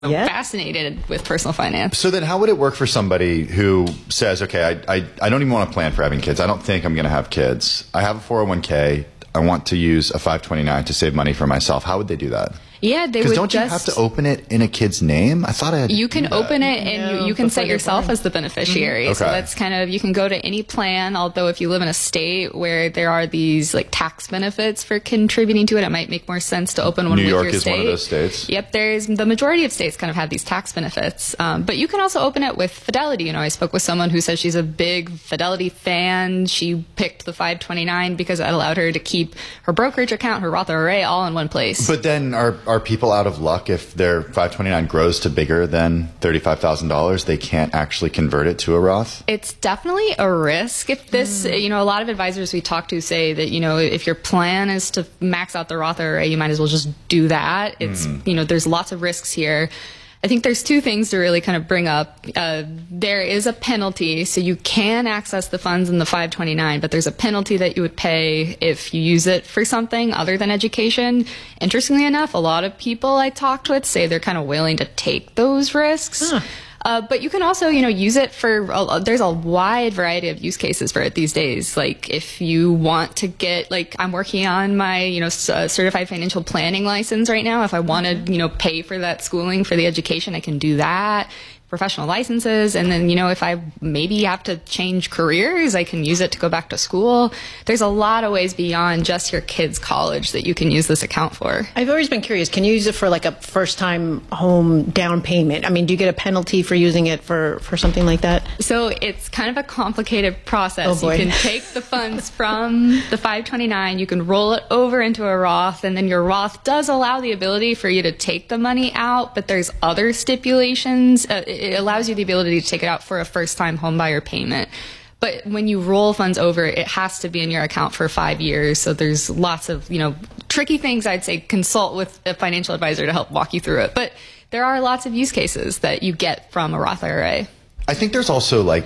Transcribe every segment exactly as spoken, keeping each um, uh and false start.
I'm yeah. fascinated with personal finance. So then how would it work for somebody who says, okay, I, I, I don't even want to plan for having kids. I don't think I'm going to have kids. I have a four oh one k. I want to use a five twenty-nine to save money for myself. How would they do that? Yeah, they would Because don't just, you have to open it in a kid's name? I thought I had You can to open it and No, you, you can set before yourself they're as the beneficiary. Mm-hmm. So Okay. that's kind of, you can go to any plan, although if you live in a state where there are these like tax benefits for contributing to it, it might make more sense to open one New with York your is state. one of those states. Yep, there's the majority of states kind of have these tax benefits. Um, but you can also open it with Fidelity. You know, I spoke with someone who says she's a big Fidelity fan. She picked the five twenty-nine because it allowed her to keep her brokerage account, her Roth I R A all in one place. But then are, are people out of luck if their five twenty-nine grows to bigger than thirty-five thousand dollars? They can't actually convert it to a Roth? It's definitely a risk. If this, Mm. you know, a lot of advisors we talk to say that, you know, if your plan is to max out the Roth I R A, you might as well just do that. It's, Mm. you know, there's lots of risks here. I think there's two things to really kind of bring up. Uh, there is a penalty, so you can access the funds in the five twenty-nine, but there's a penalty that you would pay if you use it for something other than education. Interestingly enough, a lot of people I talked with say they're kind of willing to take those risks. Huh. Uh, but you can also, you know, use it for, uh, there's a wide variety of use cases for it these days. Like if you want to get, like I'm working on my, you know, c- uh, certified financial planning license right now. If I want to, you know, pay for that schooling for the education, I can do that. Professional licenses. And then, you know, if I maybe have to change careers, I can use it to go back to school. There's a lot of ways beyond just your kid's college that you can use this account for. I've always been curious. Can you use it for like a first-time home down payment? I mean, do you get a penalty for using it for, for something like that? So it's kind of a complicated process. Oh, boy. You can take the funds from the five twenty-nine, you can roll it over into a Roth, and then your Roth does allow the ability for you to take the money out, but there's other stipulations. Uh, it allows you the ability to take it out for a first-time home buyer payment. But when you roll funds over, it has to be in your account for five years. So there's lots of, you know, tricky things. I'd say consult with a financial advisor to help walk you through it. But there are lots of use cases that you get from a Roth I R A. I think there's also like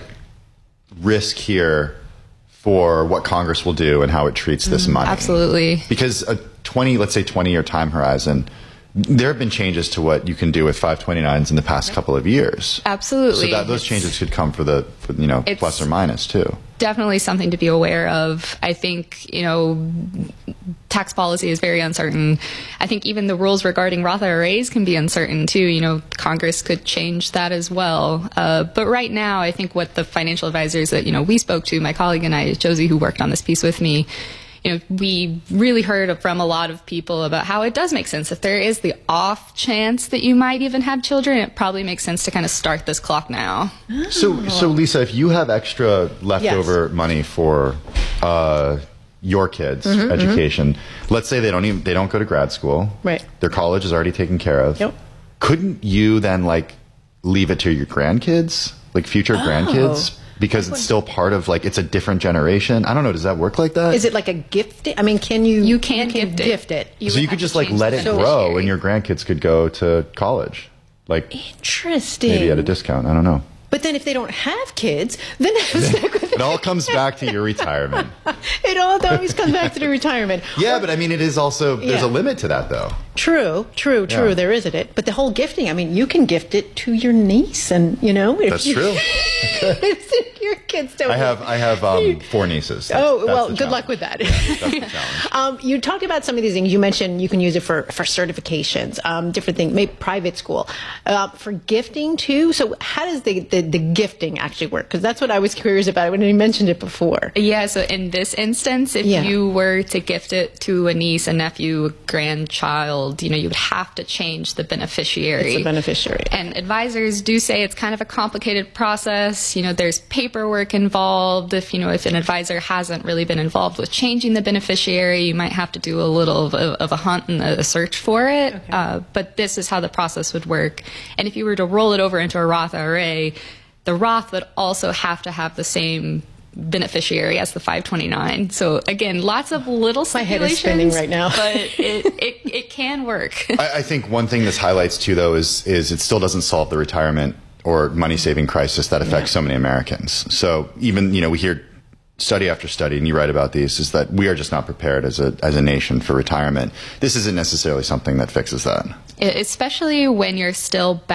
risk here for what Congress will do and how it treats this money. Absolutely. Because a twenty, let's say twenty year time horizon, there have been changes to what you can do with five twenty-nines in the past couple of years. Absolutely. So that those changes could come for the, for, you know, It's- plus or minus too. Definitely something to be aware of. I think, you know, tax policy is very uncertain. I think even the rules regarding Roth I R As can be uncertain too. You know, Congress could change that as well. Uh, but right now, I think what the financial advisors that, you know, we spoke to, my colleague and I, Josie, who worked on this piece with me, you know, we really heard from a lot of people about how it does make sense. If there is the off chance that you might even have children, it probably makes sense to kind of start this clock now. So, so Lisa, if you have extra leftover Yes. money for uh, your kids' Mm-hmm, education, let's say they don't even they don't go to grad school, Right. Their college is already taken care of. Yep. Couldn't you then like leave it to your grandkids, like future grandkids? Because it's still part of, like, it's a different generation. I don't know. Does that work like that? Is it like a gift? I mean, can you? You can gift it. gift it. You so would you have could to just like change let the it grow, beneficiary. and your grandkids could go to college, like Interesting. maybe at a discount. I don't know. But then if they don't have kids, then stuck with It all comes back to your retirement. it all always comes back to the retirement. Yeah, but I mean, it is also there's Yeah. a limit to that, though. True, true, true. Yeah. There isn't it. But the whole gifting, I mean, you can gift it to your niece, and you know, if That's you, true. if your kids don't. I have I have um, four nieces. That's- Oh that's well, the good luck challenge. with that. That's the challenge. Um, you talked about some of these things. You mentioned you can use it for, for certifications, um, different things, maybe private school, uh, for gifting too. So how does the, the, the gifting actually work? Because that's what I was curious about when you mentioned it before. Yeah, so in this instance, if Yeah. you were to gift it to a niece, a nephew, a grandchild, you know, you would have to change the beneficiary. It's a beneficiary. And advisors do say it's kind of a complicated process. You know, there's paperwork involved. If, you know, if an advisor hasn't really been involved with changing the beneficiary, you might have to do a little of a, of a hunt and a search for it. Okay. Uh, but this is how the process would work. And if you were to roll it over into a Roth I R A, the Roth would also have to have the same beneficiary as the five twenty-nine. So again, lots of little My head is stipulations, spinning right now. but it, it, it can work. I, I think one thing this highlights too, though, is is it still doesn't solve the retirement or money saving crisis that affects Yeah. so many Americans. So even you know we hear study after study, and you write about these, is that we are just not prepared as a as a nation for retirement. This isn't necessarily something that fixes that. Especially when you're still